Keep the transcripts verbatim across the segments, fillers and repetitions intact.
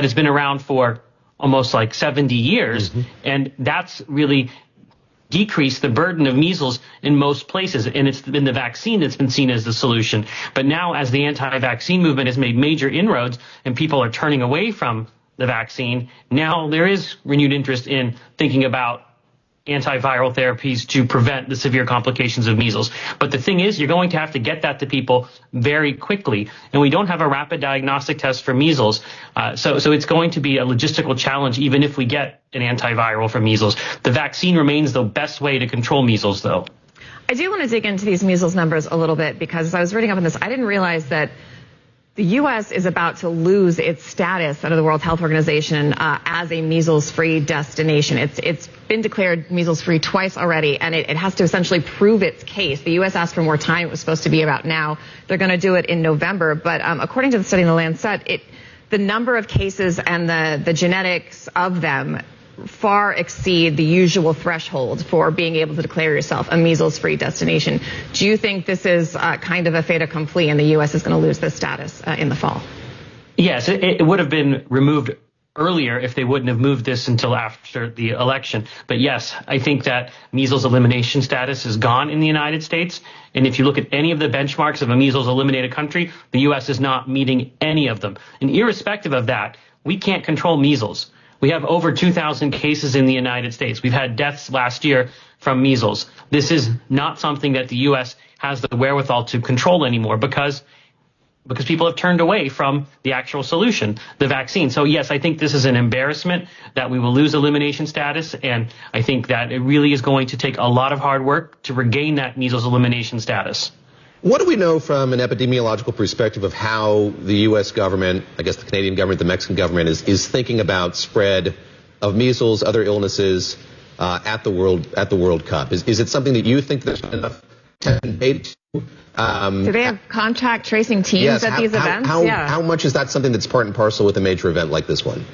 that has been around for almost like seventy years. Mm-hmm. And that's really decreased the burden of measles in most places. And it's been the vaccine that's been seen as the solution. But now as the anti-vaccine movement has made major inroads and people are turning away from the vaccine, now there is renewed interest in thinking about antiviral therapies to prevent the severe complications of measles. But the thing is, you're going to have to get that to people very quickly. And we don't have a rapid diagnostic test for measles. Uh, so, so it's going to be a logistical challenge, even if we get an antiviral for measles. The vaccine remains the best way to control measles, though. I do want to dig into these measles numbers a little bit, because as I was reading up on this, I didn't realize that the U S is about to lose its status under the World Health Organization uh, as a measles-free destination. It's it's been declared measles-free twice already, and it, it has to essentially prove its case. The U S asked for more time. It was supposed to be about now. They're going to do it in November. But um, according to the study in the Lancet, it the number of cases and the, the genetics of them far exceed the usual threshold for being able to declare yourself a measles-free destination. Do you think this is uh, kind of a fait accompli and the U S is going to lose this status uh, in the fall? Yes, it, it would have been removed earlier if they wouldn't have moved this until after the election. But yes, I think that measles elimination status is gone in the United States. And if you look at any of the benchmarks of a measles eliminated country, the U S is not meeting any of them. And irrespective of that, we can't control measles. We have over two thousand cases in the United States. We've had deaths last year from measles. This is not something that the U S has the wherewithal to control anymore because because people have turned away from the actual solution, the vaccine. So, yes, I think this is an embarrassment that we will lose elimination status, and I think that it really is going to take a lot of hard work to regain that measles elimination status. What do we know from an epidemiological perspective of how the U S government, I guess the Canadian government, the Mexican government, is, is thinking about spread of measles, other illnesses uh, at the World at the World Cup? Is, is it something that you think there's enough attention to? Um, do they have contact tracing teams yes, at how, these how, events? How, yeah. how much is that something that's part and parcel with a major event like this one?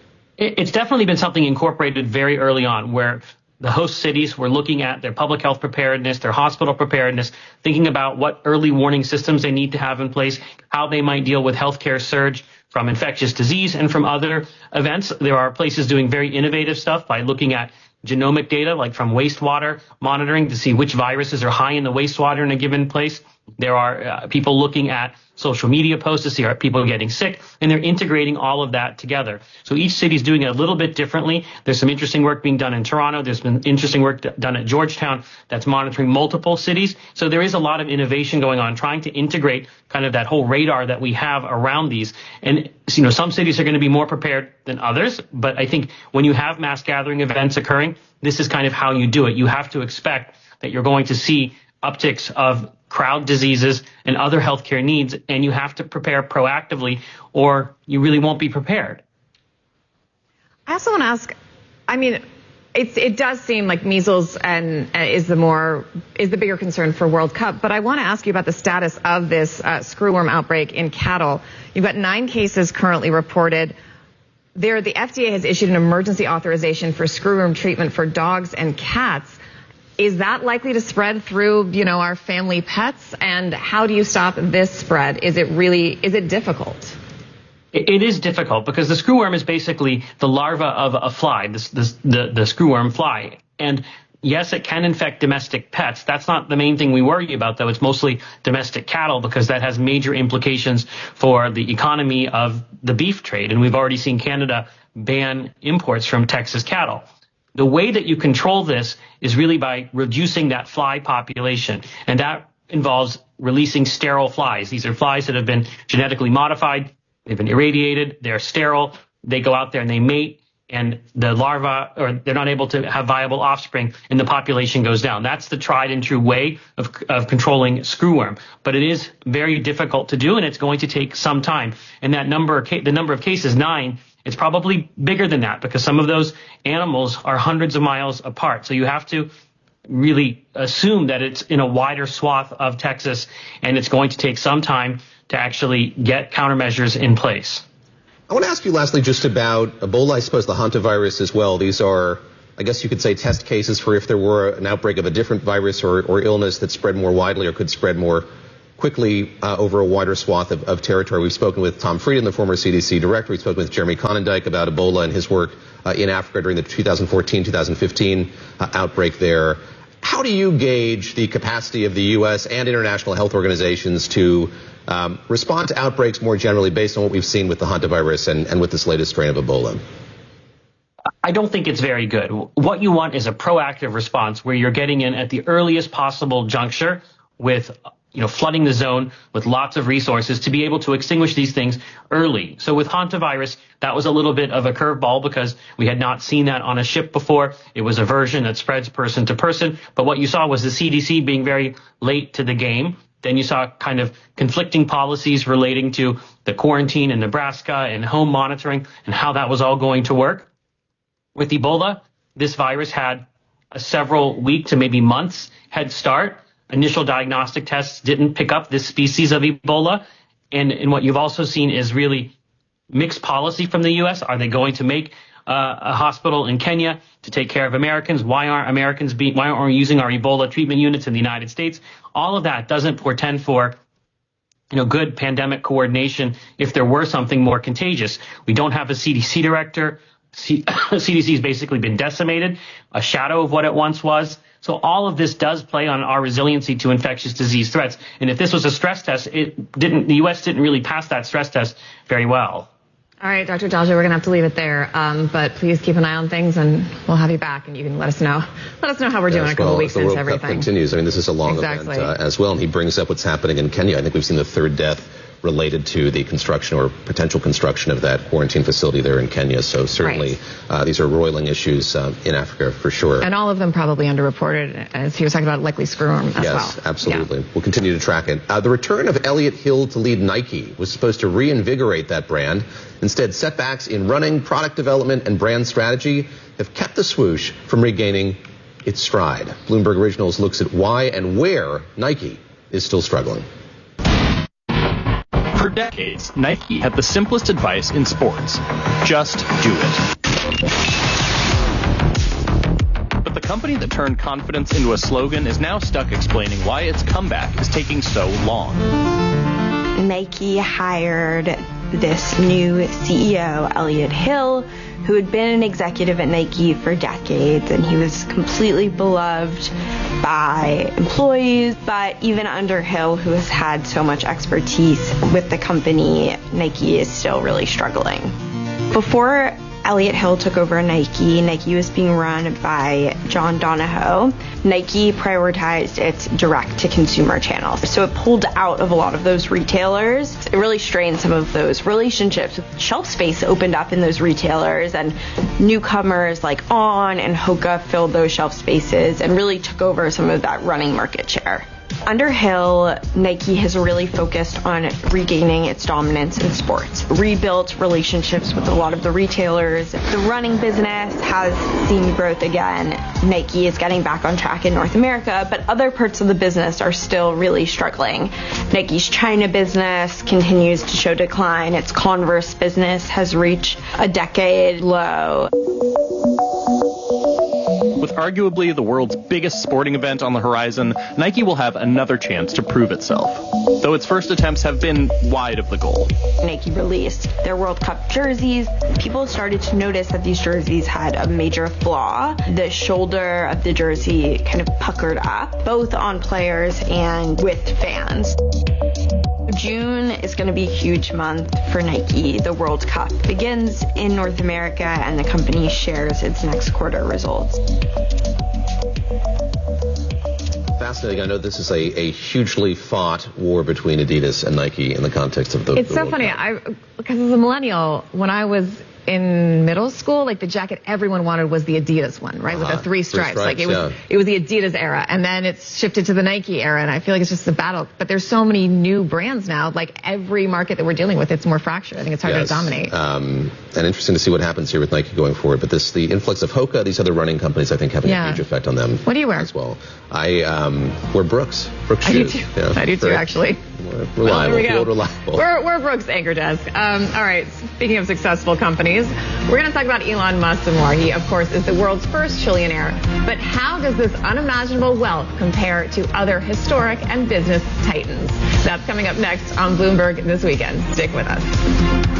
It's definitely been something incorporated very early on, where the host cities were looking at their public health preparedness, their hospital preparedness, thinking about what early warning systems they need to have in place, how they might deal with healthcare surge from infectious disease and from other events. There are places doing very innovative stuff by looking at genomic data, like from wastewater monitoring to see which viruses are high in the wastewater in a given place. There are uh, people looking at social media posts to see are people getting sick, and they're integrating all of that together. So each city's doing it a little bit differently. There's some interesting work being done in Toronto. There's been interesting work done at Georgetown that's monitoring multiple cities. So there is a lot of innovation going on, trying to integrate kind of that whole radar that we have around these. And, you know, some cities are going to be more prepared than others, but I think when you have mass gathering events occurring, this is kind of how you do it. You have to expect that you're going to see upticks of crowd diseases and other healthcare needs, and you have to prepare proactively or you really won't be prepared. I also want to ask, I mean, it's, it does seem like measles and uh, is the more is the bigger concern for World Cup, but I want to ask you about the status of this uh, screwworm outbreak in cattle. You've got nine cases currently reported. There, the F D A has issued an emergency authorization for screwworm treatment for dogs and cats. Is that likely to spread through, you know, our family pets? And how do you stop this spread? Is it really, is it difficult? It, it is difficult because the screwworm is basically the larva of a fly, this, this, the, the screwworm fly. And yes, it can infect domestic pets. That's not the main thing we worry about, though. It's mostly domestic cattle because that has major implications for the economy of the beef trade. And we've already seen Canada ban imports from Texas cattle. The way that you control this is really by reducing that fly population, and that involves releasing sterile flies. These are flies that have been genetically modified, they've been irradiated, they're sterile, they go out there and they mate, and the larva, or they're not able to have viable offspring, and the population goes down. That's the tried and true way of, of controlling screwworm. But it is very difficult to do, and it's going to take some time. And that number, the number of cases, nine, it's probably bigger than that because some of those animals are hundreds of miles apart. So you have to really assume that it's in a wider swath of Texas, and it's going to take some time to actually get countermeasures in place. I want to ask you lastly just about Ebola, I suppose the hantavirus as well. These are, I guess you could say, test cases for if there were an outbreak of a different virus or, or illness that spread more widely or could spread more quickly uh, over a wider swath of, of territory. We've spoken with Tom Frieden, the former C D C director. We've spoken with Jeremy Conondike about Ebola and his work uh, in Africa during the two thousand fourteen two thousand fifteen uh, outbreak there. How do you gauge the capacity of the U S and international health organizations to um, respond to outbreaks more generally based on what we've seen with the hantavirus and, and with this latest strain of Ebola? I don't think it's very good. What you want is a proactive response where you're getting in at the earliest possible juncture with, you know, flooding the zone with lots of resources to be able to extinguish these things early. So with hantavirus, that was a little bit of a curveball because we had not seen that on a ship before. It was a version that spreads person to person. But what you saw was the C D C being very late to the game. Then you saw kind of conflicting policies relating to the quarantine in Nebraska and home monitoring and how that was all going to work. With Ebola, this virus had a several week to maybe months head start. Initial diagnostic tests didn't pick up this species of Ebola. And, and what you've also seen is really mixed policy from the U S. Are they going to make uh, a hospital in Kenya to take care of Americans? Why aren't Americans being, why aren't we using our Ebola treatment units in the United States? All of that doesn't portend for, you know, good pandemic coordination if there were something more contagious. We don't have a C D C director. C- CDC has basically been decimated, a shadow of what it once was. So all of this does play on our resiliency to infectious disease threats. And if this was a stress test, it didn't, the U S didn't really pass that stress test very well. All right, Doctor Dalje, we're going to have to leave it there. Um, but please keep an eye on things, and we'll have you back, and you can let us know. Let us know how we're doing yes, a couple well, weeks the into World everything. Cup continues. I mean, this is a long exactly. event uh, as well. And he brings up what's happening in Kenya. I think we've seen the third death related to the construction or potential construction of that quarantine facility there in Kenya. So certainly right. uh, these are roiling issues uh, in Africa for sure. And all of them probably underreported, as he was talking about, likely screwworm as yes, well. Yes, absolutely. Yeah. We'll continue to track it. Uh, the return of Elliott Hill to lead Nike was supposed to reinvigorate that brand. Instead, setbacks in running, product development, and brand strategy have kept the swoosh from regaining its stride. Bloomberg Originals looks at why and where Nike is still struggling. For decades, Nike had the simplest advice in sports. Just do it. But the company that turned confidence into a slogan is now stuck explaining why its comeback is taking so long. Nike hired this new C E O, Elliott Hill, who had been an executive at Nike for decades, and he was completely beloved by employees. But even under Hill, who has had so much expertise with the company, Nike is still really struggling. Before Elliott Hill took over Nike, Nike was being run by John Donahoe. Nike prioritized its direct-to-consumer channels. So it pulled out of a lot of those retailers. It really strained some of those relationships. Shelf space opened up in those retailers, and newcomers like On and Hoka filled those shelf spaces and really took over some of that running market share. Under Hill, Nike has really focused on regaining its dominance in sports, rebuilt relationships with a lot of the retailers. The running business has seen growth again. Nike is getting back on track in North America, but other parts of the business are still really struggling. Nike's China business continues to show decline. Its Converse business has reached a decade low. With arguably the world's biggest sporting event on the horizon, Nike will have another chance to prove itself, though its first attempts have been wide of the goal. Nike released their World Cup jerseys. People started to notice that these jerseys had a major flaw. The shoulder of the jersey kind of puckered up, both on players and with fans. June is going to be a huge month for Nike. The World Cup begins in North America, and the company shares its next quarter results. Fascinating. I know this is a, a hugely fought war between Adidas and Nike in the context of the It's the so World funny. Cup. I because as a millennial, when I was in middle school, like the jacket everyone wanted was the Adidas one, right? Uh-huh. With the three stripes. Three stripes, like it was yeah. it was the Adidas era, and then it's shifted to the Nike era, and I feel like it's just a battle. But there's so many new brands now. Like every market that we're dealing with, it's more fractured. I think it's harder Yes. to dominate. Um, and interesting to see what happens here with Nike going forward. But this, the influx of Hoka, these other running companies, I think, having Yeah. a huge effect on them. What do you wear? As well, I um, wear Brooks. Brooks I do shoes. too. Yeah, I do too, very actually. Reliable. Well, there we go. Reliable. We're, we're Brooks Anchor Desk. Um, all right. Speaking of successful companies. companies. We're going to talk about Elon Musk some more. He, of course, is the world's first trillionaire. But how does this unimaginable wealth compare to other historic and business titans? That's coming up next on Bloomberg This Weekend. Stick with us.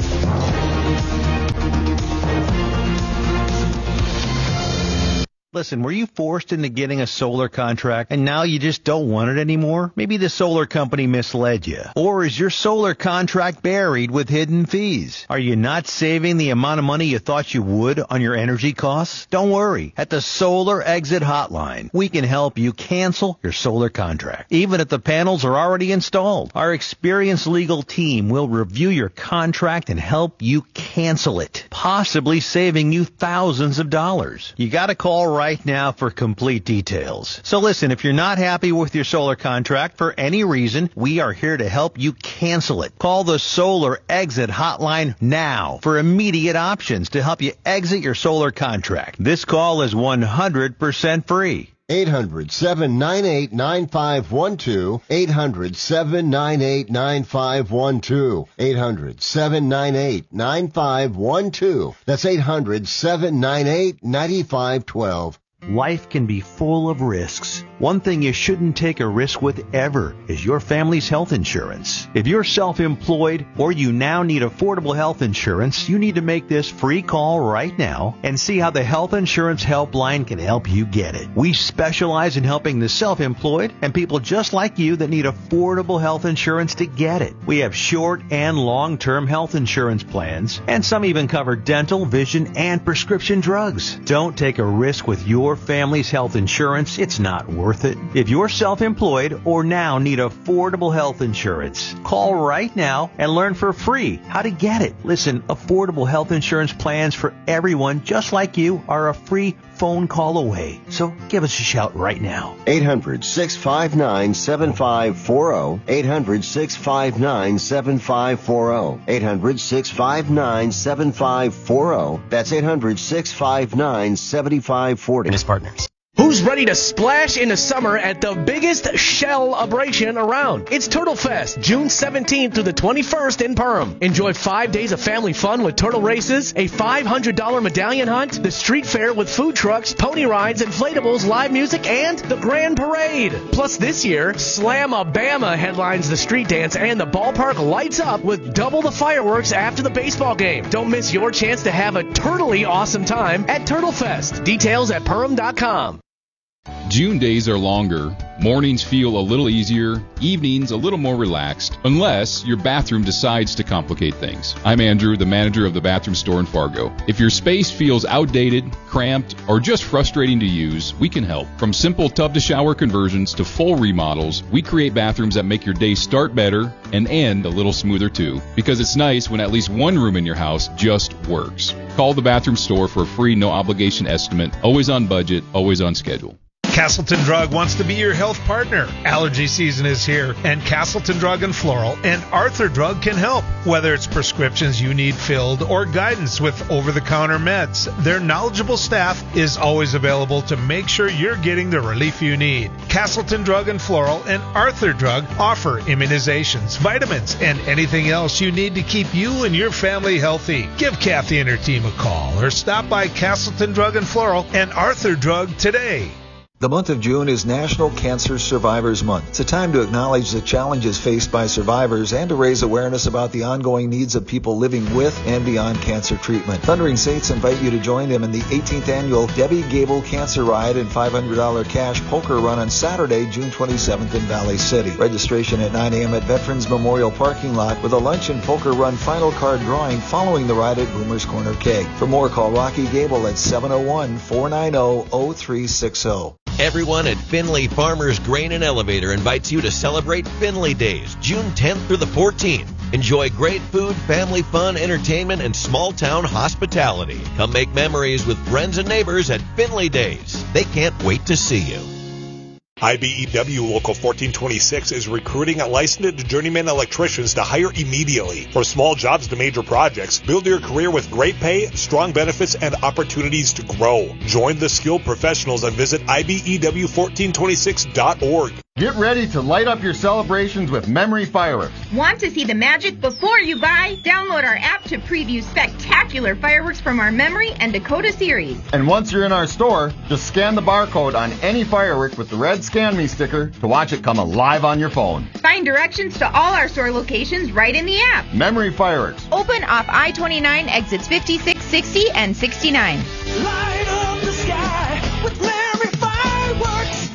Listen, were you forced into getting a solar contract and now you just don't want it anymore? Maybe the solar company misled you. Or is your solar contract buried with hidden fees? Are you not saving the amount of money you thought you would on your energy costs? Don't worry. At the Solar Exit Hotline, we can help you cancel your solar contract, even if the panels are already installed. Our experienced legal team will review your contract and help you cancel it, possibly saving you thousands of dollars. You got to call right right now for complete details. So listen, if you're not happy with your solar contract for any reason, we are here to help you cancel it. Call the Solar Exit Hotline now for immediate options to help you exit your solar contract. This call is one hundred percent free. eight hundred, seven nine eight, nine five one two. eight hundred, seven nine eight, nine five one two. eight hundred, seven nine eight, nine five one two. That's eight hundred, seven nine eight, nine five one two. Life can be full of risks. One thing you shouldn't take a risk with ever is your family's health insurance. If you're self-employed or you now need affordable health insurance, you need to make this free call right now and see how the Health Insurance Helpline can help you get it. We specialize in helping the self-employed and people just like you that need affordable health insurance to get it. We have short and long-term health insurance plans, and some even cover dental, vision, and prescription drugs. Don't take a risk with your family's health insurance. It's not worth it. If you're self-employed or now need affordable health insurance, call right now and learn for free how to get it. Listen, affordable health insurance plans for everyone just like you are a free phone call away. So give us a shout right now. eight hundred, six five nine, seven five four zero. eight hundred, six five nine, seven five four zero. eight hundred, six five nine, seven five four zero. That's eight hundred, six five nine, seven five four zero. Partners. Who's ready to splash into summer at the biggest shell-abration around? It's Turtle Fest, June seventeenth through the twenty-first in Perham. Enjoy five days of family fun with turtle races, a five hundred dollars medallion hunt, the street fair with food trucks, pony rides, inflatables, live music, and the grand parade. Plus this year, Slam-a-Bama headlines the street dance and the ballpark lights up with double the fireworks after the baseball game. Don't miss your chance to have a turtly awesome time at Turtle Fest. Details at perham dot com. June days are longer, mornings feel a little easier, evenings a little more relaxed, unless your bathroom decides to complicate things. I'm Andrew, the manager of the bathroom store in Fargo. If your space feels outdated, cramped, or just frustrating to use, we can help. From simple tub-to-shower conversions to full remodels, we create bathrooms that make your day start better and end a little smoother too, because it's nice when at least one room in your house just works. Call the bathroom store for a free no-obligation estimate, always on budget, always on schedule. Castleton Drug wants to be your health partner. Allergy season is here, and Castleton Drug and Floral and Arthur Drug can help. Whether it's prescriptions you need filled or guidance with over-the-counter meds, their knowledgeable staff is always available to make sure you're getting the relief you need. Castleton Drug and Floral and Arthur Drug offer immunizations, vitamins, and anything else you need to keep you and your family healthy. Give Kathy and her team a call or stop by Castleton Drug and Floral and Arthur Drug today. The month of June is National Cancer Survivors Month. It's a time to acknowledge the challenges faced by survivors and to raise awareness about the ongoing needs of people living with and beyond cancer treatment. Thundering Saints invite you to join them in the eighteenth annual Debbie Gable Cancer Ride and five hundred dollars cash poker run on Saturday, June twenty-seventh in Valley City. Registration at nine a.m. at Veterans Memorial Parking Lot with a lunch and poker run final card drawing following the ride at Boomer's Corner Keg. For more, call Rocky Gable at seven oh one, four nine zero, zero three six zero. Everyone at Finley Farmers Grain and Elevator invites you to celebrate Finley Days, June tenth through the fourteenth. Enjoy great food, family fun, entertainment, and small-town hospitality. Come make memories with friends and neighbors at Finley Days. They can't wait to see you. I B E W Local fourteen twenty-six is recruiting licensed journeyman electricians to hire immediately. From small jobs to major projects, build your career with great pay, strong benefits, and opportunities to grow. Join the skilled professionals and visit I B E W fourteen twenty-six dot org. Get ready to light up your celebrations with Memory Fireworks. Want to see the magic before you buy? Download our app to preview spectacular fireworks from our Memory and Dakota series. And once you're in our store, just scan the barcode on any firework with the red Scan Me sticker to watch it come alive on your phone. Find directions to all our store locations right in the app. Memory Fireworks. Open off I twenty-nine, exits fifty-six, sixty, and sixty-nine. Light up the sky with Memory Fireworks.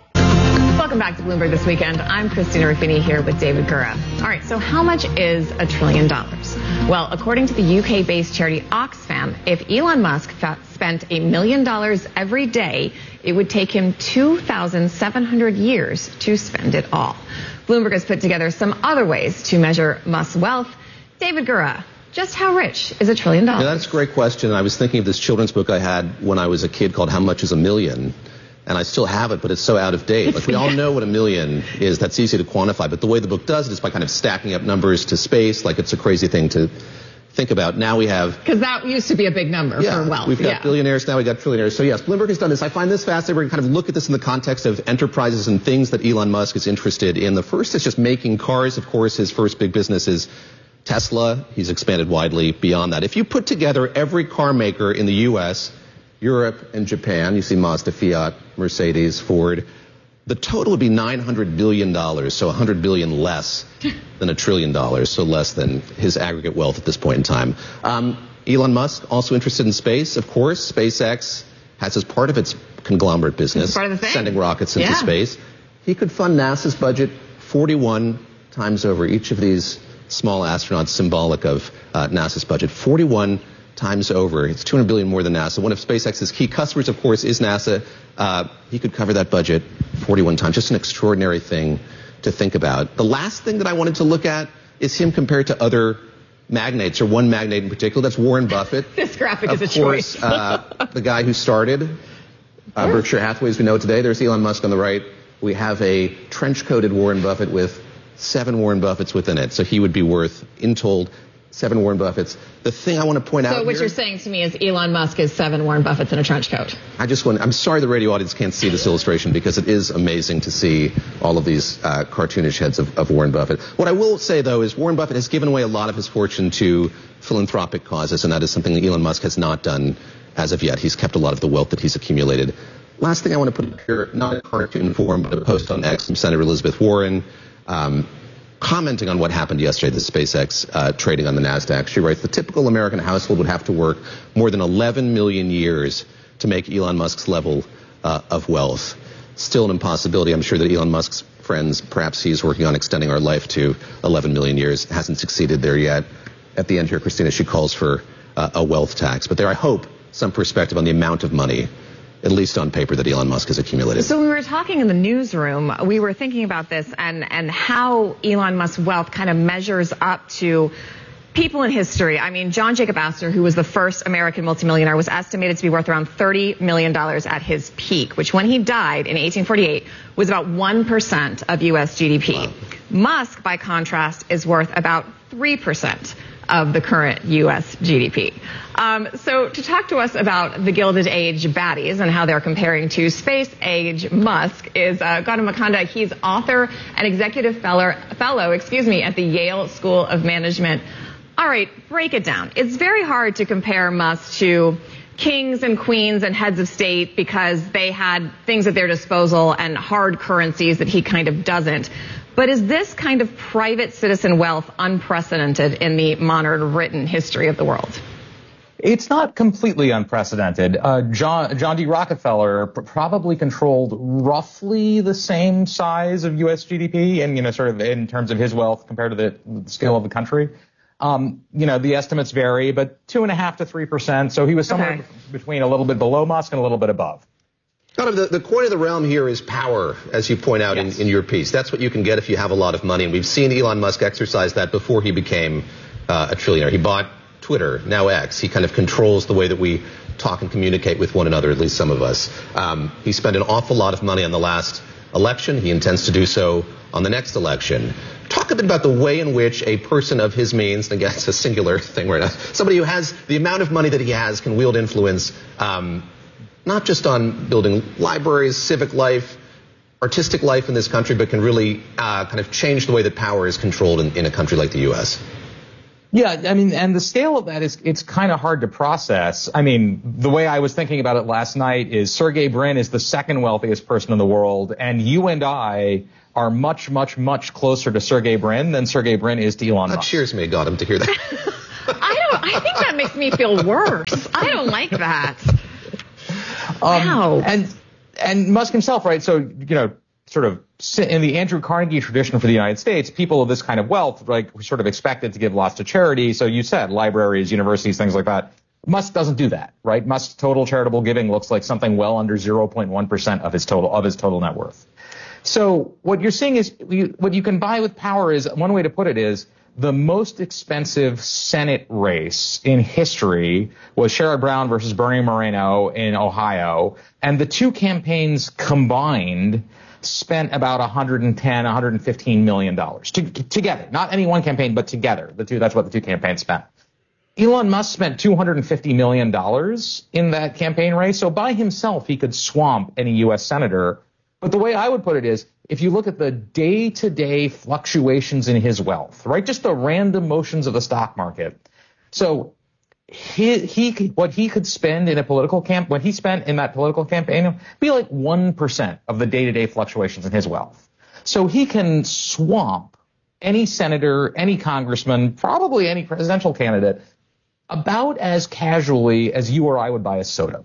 Welcome back to Bloomberg This Weekend. I'm Christina Ruffini here with David Gura. All right, so how much is a trillion dollars? Well, according to the U K-based charity Oxfam, if Elon Musk fa- spent a million dollars every day, it would take him two thousand seven hundred years to spend it all. Bloomberg has put together some other ways to measure Musk's wealth. David Gura, just how rich is a trillion dollars? Yeah, that's a great question. I was thinking of this children's book I had when I was a kid called How Much is a Million? And I still have it, but it's so out of date. Like, we all know what a million is. That's easy to quantify. But the way the book does it is by kind of stacking up numbers to space. Like, it's a crazy thing to think about. Now we have... Because that used to be a big number yeah, for wealth. We've got yeah. billionaires, now we've got trillionaires. So, yes, Bloomberg has done this. I find this fascinating. We're going to kind of look at this in the context of enterprises and things that Elon Musk is interested in. The first is just making cars. Of course, his first big business is Tesla. He's expanded widely beyond that. If you put together every car maker in the U S, Europe, and Japan, you see Mazda, Fiat, Mercedes, Ford, the total would be nine hundred billion dollars, so one hundred billion dollars less than a trillion dollars, so less than his aggregate wealth at this point in time. Um, Elon Musk, also interested in space, of course. SpaceX has as part of its conglomerate business part of the thing. sending rockets into yeah. space. He could fund NASA's budget forty-one times over. Each of these small astronauts symbolic of uh, NASA's budget. forty-one times over. It's two hundred billion dollars more than NASA. One of SpaceX's key customers, of course, is NASA. Uh, he could cover that budget forty-one times. Just an extraordinary thing to think about. The last thing that I wanted to look at is him compared to other magnates, or one magnate in particular. That's Warren Buffett. This graphic of is a course, choice. uh, the guy who started uh, Berkshire Hathaway, as we know today. There's Elon Musk on the right. We have a trench-coated Warren Buffett with seven Warren Buffetts within it. So he would be worth, in told, seven Warren Buffetts. The thing I want to point so out So what here, you're saying to me is Elon Musk is seven Warren Buffetts in a trench coat. I just want, I'm sorry the radio audience can't see this illustration because it is amazing to see all of these uh, cartoonish heads of, of Warren Buffett. What I will say, though, is Warren Buffett has given away a lot of his fortune to philanthropic causes, and that is something that Elon Musk has not done as of yet. He's kept a lot of the wealth that he's accumulated. Last thing I want to put here, not in cartoon form, but a post on X from Senator Elizabeth Warren, um, commenting on what happened yesterday, the SpaceX uh, trading on the NASDAQ. She writes, the typical American household would have to work more than eleven million years to make Elon Musk's level uh, of wealth. Still an impossibility. I'm sure that Elon Musk's friends, perhaps he's working on extending our life to eleven million years, hasn't succeeded there yet. At the end here, Christina, she calls for uh, a wealth tax. But there, I hope, some perspective on the amount of money, at least on paper, that Elon Musk has accumulated. So when we were talking in the newsroom, we were thinking about this and, and how Elon Musk's wealth kind of measures up to people in history. I mean, John Jacob Astor, who was the first American multimillionaire, was estimated to be worth around thirty million dollars at his peak, which when he died in eighteen forty-eight was about one percent of U S G D P. Wow. Musk, by contrast, is worth about three percent of the current U S G D P. Um, so to talk to us about the Gilded Age baddies and how they're comparing to Space Age Musk is uh, Gautam Makhanda. He's author and executive fellow, fellow, excuse me, at the Yale School of Management. All right, break it down. It's very hard to compare Musk to kings and queens and heads of state because they had things at their disposal and hard currencies that he kind of doesn't. But is this kind of private citizen wealth unprecedented in the modern written history of the world? It's not completely unprecedented. Uh, John, John D. Rockefeller pr- probably controlled roughly the same size of U S G D P, and you know, sort of in terms of his wealth compared to the, the scale of the country. Um, you know, the estimates vary, but two and a half to three percent. So he was somewhere okay. between a little bit below Musk and a little bit above. The, the coin of the realm here is power, as you point out yes. in, in your piece. That's what you can get if you have a lot of money. And we've seen Elon Musk exercise that before he became uh, a trillionaire. He bought Twitter, now X. He kind of controls the way that we talk and communicate with one another, at least some of us. Um, he spent an awful lot of money on the last election. He intends to do so on the next election. Talk a bit about the way in which a person of his means, and again, it's a singular thing right now, somebody who has the amount of money that he has can wield influence, um, not just on building libraries, civic life, artistic life in this country, but can really uh, kind of change the way that power is controlled in, in a country like the U S. Yeah, I mean, and the scale of that is, it's kind of hard to process. I mean, the way I was thinking about it last night is Sergey Brin is the second wealthiest person in the world, and you and I are much, much, much closer to Sergey Brin than Sergey Brin is to Elon That Musk. cheers me, got him to hear that. I don't, I think that makes me feel worse. I don't like that. Um, Wow. And, and Musk himself, right, so, you know, sort of in the Andrew Carnegie tradition for the United States, people of this kind of wealth, like, were sort of expected to give lots to charity. So you said libraries, universities, things like that. Musk doesn't do that, right? Musk's total charitable giving looks like something well under zero point one percent of his total, of his total net worth. So what you're seeing is, what you can buy with power is, one way to put it is, the most expensive Senate race in history was Sherrod Brown versus Bernie Moreno in Ohio. And the two campaigns combined spent about one hundred ten, one hundred fifteen million dollars to, together. Not any one campaign, but together. The two, that's what the two campaigns spent. Elon Musk spent two hundred fifty million dollars in that campaign race. So by himself, he could swamp any U S senator. But the way I would put it is, if you look at the day-to-day fluctuations in his wealth, right, just the random motions of the stock market. So he, he what he could spend in a political camp, what he spent in that political campaign, would be like one percent of the day-to-day fluctuations in his wealth. So he can swamp any senator, any congressman, probably any presidential candidate, about as casually as you or I would buy a soda.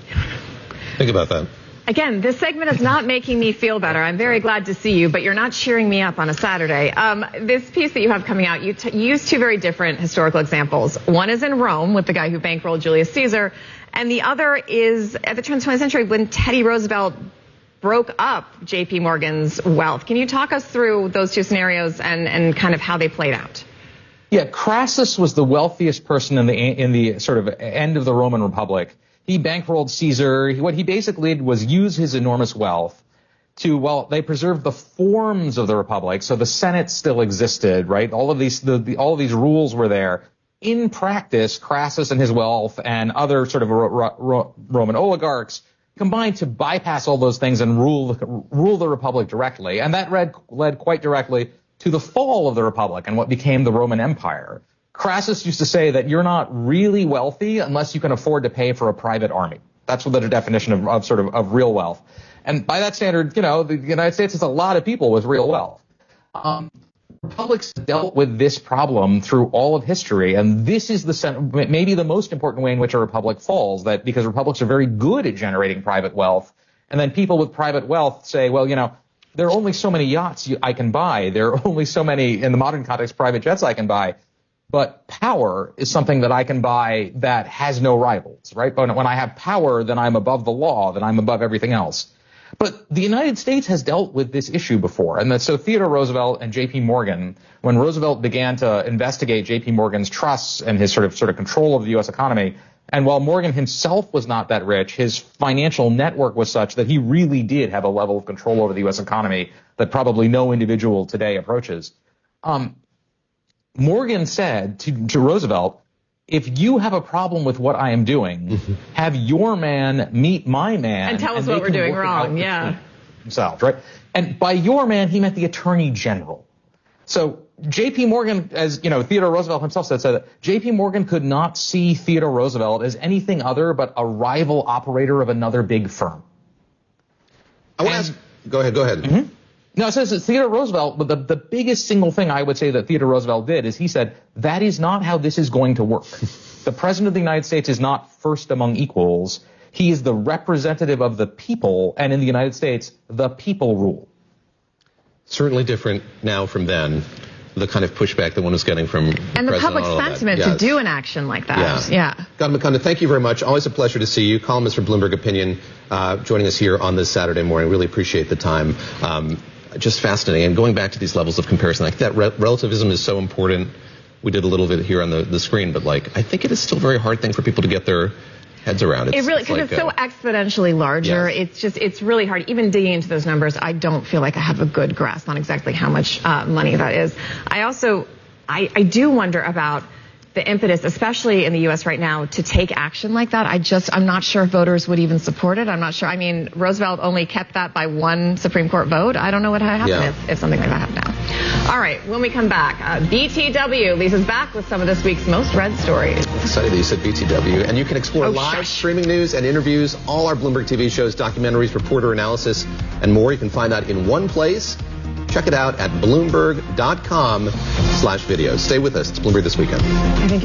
Think about that. Again, this segment is not making me feel better. I'm very glad to see you, but you're not cheering me up on a Saturday. Um, this piece that you have coming out, you, t- you use two very different historical examples. One is in Rome with the guy who bankrolled Julius Caesar, and the other is at the turn of the twentieth century when Teddy Roosevelt broke up J P Morgan's wealth. Can you talk us through those two scenarios and, and kind of how they played out? Yeah, Crassus was the wealthiest person in the in the sort of end of the Roman Republic. He bankrolled Caesar. What he basically did was use his enormous wealth to, well, they preserved the forms of the Republic, so the Senate still existed, right? All of these, the, the, all of these rules were there. In practice, Crassus and his wealth and other sort of ro- ro- Roman oligarchs combined to bypass all those things and rule rule the Republic directly, and that led, led quite directly to the fall of the Republic and what became the Roman Empire. Crassus used to say that you're not really wealthy unless you can afford to pay for a private army. That's what the definition of, of sort of of real wealth. And by that standard, you know, the United States has a lot of people with real wealth. Um, republics dealt with this problem through all of history, and this is the maybe the most important way in which a republic falls. That because republics are very good at generating private wealth, and then people with private wealth say, well, you know, there are only so many yachts you, I can buy. There are only so many, in the modern context, private jets I can buy. But power is something that I can buy that has no rivals, right? But when I have power, then I'm above the law, then I'm above everything else. But the United States has dealt with this issue before. And that, so Theodore Roosevelt and J P Morgan, when Roosevelt began to investigate J P Morgan's trusts and his sort of sort of control of the U S economy, and while Morgan himself was not that rich, his financial network was such that he really did have a level of control over the U S economy that probably no individual today approaches. Um, Morgan said to, to Roosevelt, if you have a problem with what I am doing, have your man meet my man. And tell us and what we're doing wrong, yeah. Themselves, right? And by your man, he meant the attorney general. So J P Morgan, as you know, Theodore Roosevelt himself said, said that J P Morgan could not see Theodore Roosevelt as anything other but a rival operator of another big firm. I want to ask, go ahead, go ahead. Mm-hmm. No, it says that Theodore Roosevelt, but the, the biggest single thing I would say that Theodore Roosevelt did is he said, that is not how this is going to work. The President of the United States is not first among equals. He is the representative of the people, and in the United States, the people rule. Certainly different now from then, the kind of pushback that one was getting from And the President public on all sentiment that. to Yes. do an action like that. Yeah. yeah. God Mukunda, thank you very much. Always a pleasure to see you. Columnist for Bloomberg Opinion, uh, joining us here on this Saturday morning. Really appreciate the time. Um, just fascinating. And going back to these levels of comparison, I think that re- relativism is so important. We did a little bit here on the, the screen, but like, I think it is still a very hard thing for people to get their heads around. It's, it really, it's because like, it's so uh, exponentially larger. Yes. It's just, it's really hard. Even digging into those numbers, I don't feel like I have a good grasp on exactly how much uh, money that is. I also, I, I do wonder about the impetus, especially in the U S right now, to take action like that. I just, I'm not sure if voters would even support it. I'm not sure. I mean, Roosevelt only kept that by one Supreme Court vote. I don't know what happened Yeah. if, if something like that happened now. All right, when we come back, uh, B T W. Lisa's back with some of this week's most read stories. Excited that you said B T W. And you can explore Oh, live shush. streaming news and interviews, all our Bloomberg T V shows, documentaries, reporter analysis, and more. You can find that in one place. Check it out at Bloomberg.com slash videos. Stay with us. It's Bloomberg This Weekend. I think.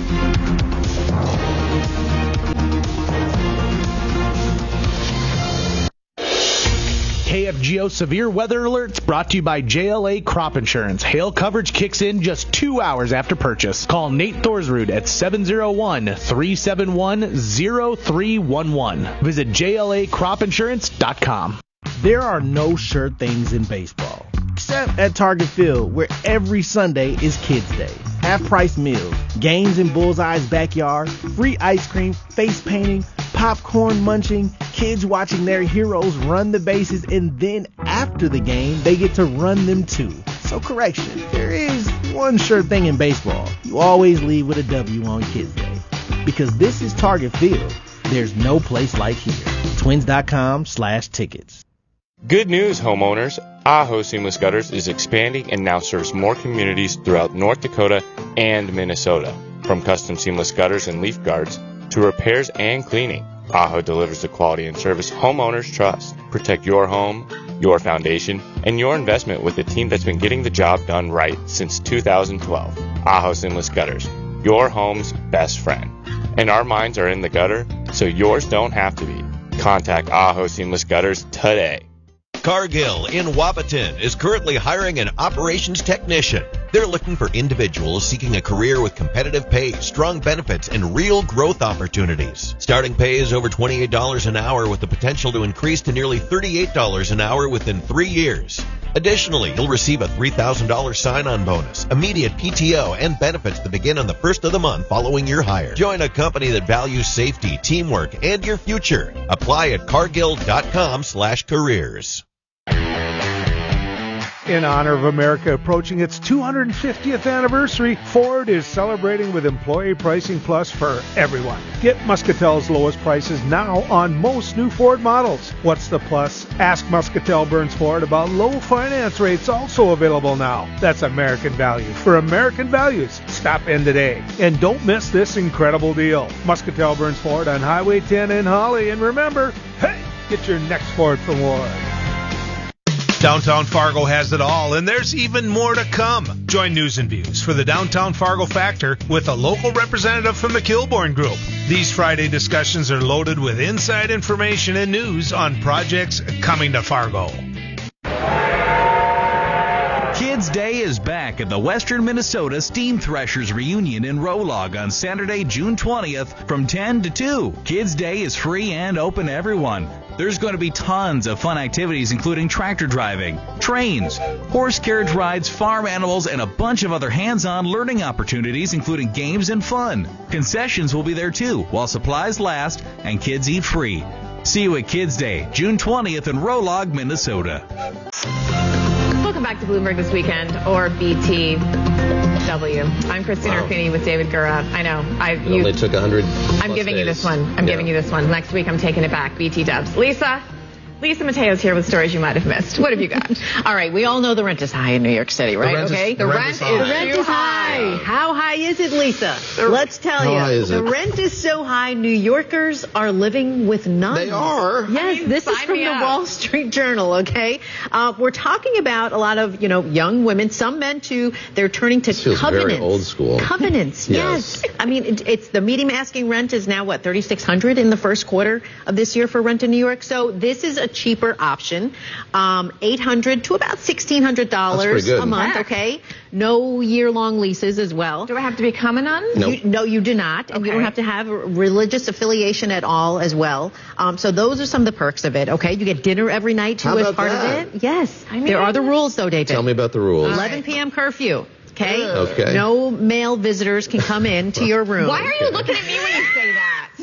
K F G O Severe Weather Alerts brought to you by J L A Crop Insurance. Hail coverage kicks in just two hours after purchase. Call Nate Thorsrud at seven oh one, three seven one, oh three one one. Visit J L A crop insurance dot com. There are no sure things in baseball, except at Target Field, where every Sunday is Kids Day. Half-price meals, games in Bullseye's backyard, free ice cream, face painting, popcorn munching, kids watching their heroes run the bases, and then after the game, they get to run them too. So correction, there is one sure thing in baseball. You always leave with a W on Kids Day. Because this is Target Field. There's no place like here. Twins.com slash tickets. Good news, homeowners. Aho Seamless Gutters is expanding and now serves more communities throughout North Dakota and Minnesota. From custom seamless gutters and leaf guards to repairs and cleaning, Aho delivers the quality and service homeowners trust. Protect your home, your foundation, and your investment with a team that's been getting the job done right since two thousand twelve. Aho Seamless Gutters, your home's best friend. And our minds are in the gutter, so yours don't have to be. Contact Aho Seamless Gutters today. Cargill in Wapaton is currently hiring an operations technician. They're looking for individuals seeking a career with competitive pay, strong benefits, and real growth opportunities. Starting pay is over twenty-eight dollars an hour with the potential to increase to nearly thirty-eight dollars an hour within three years. Additionally, you'll receive a three thousand dollars sign-on bonus, immediate P T O, and benefits that begin on the first of the month following your hire. Join a company that values safety, teamwork, and your future. Apply at cargill.com slash careers. In honor of America approaching its two hundred fiftieth anniversary, Ford is celebrating with Employee Pricing Plus for everyone. Get Muscatel's lowest prices now on most new Ford models. What's the plus? Ask Muscatel Burns Ford about low finance rates also available now. That's American value for American values. Stop in today. And don't miss this incredible deal. Muscatel Burns Ford on Highway ten in Holly. And remember, hey, get your next Ford from Ward. Downtown Fargo has it all, and there's even more to come. Join News and Views for the Downtown Fargo Factor with a local representative from the Kilbourne Group. These Friday discussions are loaded with inside information and news on projects coming to Fargo. Kids Day is back at the Western Minnesota Steam Threshers Reunion in Rolog on Saturday, June twentieth from ten to two. Kids Day is free and open to everyone. There's going to be tons of fun activities including tractor driving, trains, horse carriage rides, farm animals, and a bunch of other hands-on learning opportunities including games and fun. Concessions will be there too while supplies last and kids eat free. See you at Kids Day, June twentieth in Rolog, Minnesota. Welcome back to Bloomberg This Weekend, or B T W. I'm Christina Wow. Ruffini with David Gura. I know. I It you, only took one hundred I'm giving you this one. I'm giving you this one. Next week, I'm taking it back. B T Dubs. Lisa. Lisa Mateo's here with stories you might have missed. What have you got? All right, we all know the rent is high in New York City, right? The rent is- okay, the rent is high. The rent Too is high. How high is it, Lisa? Let's tell How you. high is the it? rent is so high, New Yorkers are living with none. They are? Yes, I mean, this is sign from me the up. Wall Street Journal. Okay, uh, we're talking about a lot of you know young women, some men too. They're turning to This feels covenants. very old school. Covenants, Yes. yes. I mean, it, it's the median asking rent is now what thirty-six hundred in the first quarter of this year for rent in New York. So this is a cheaper option. Um, eight hundred to about sixteen hundred dollars That's pretty good. a month. Heck. Okay, no year-long leases as well. Do I have to be coming on? Nope. You, no, you do not, and you Okay. don't have to have a religious affiliation at all as well. Um, so those are some of the perks of it. Okay, you get dinner every night too How as about part that? of it. Yes, I mean- there are the rules though, David. Tell me about the rules. eleven p.m. curfew. Okay. Okay. No male visitors can come in to your room. Why are you looking at me when you say that?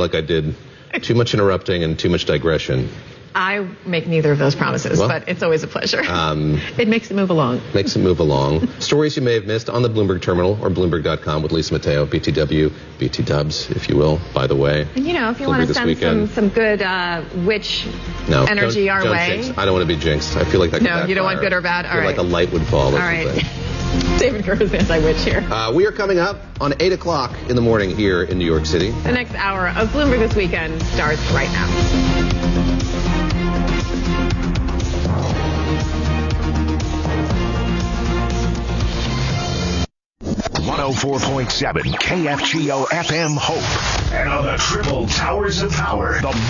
like I did Too much interrupting and too much digression. I make neither of those promises, Well, but it's always a pleasure. Um, it makes it move along. Makes it move along. Stories you may have missed on the Bloomberg Terminal or Bloomberg dot com with Lisa Mateo, B T W, B T Dubs, if you will, by the way. And you know, if you Bloomberg want to this send weekend. some, some good uh, witch No, energy don't- our don't way. jinx. I don't want to be jinxed. I feel like that could No, you don't want backfire. good or bad? I feel All like right. a light would fall. or All right. something. David Gross, anti-witch here. Uh, we are coming up on eight o'clock in the morning here in New York City. The next hour of Bloomberg This Weekend starts right now. one oh four point seven K F G O F M Hope. And on the Triple Towers of Power, the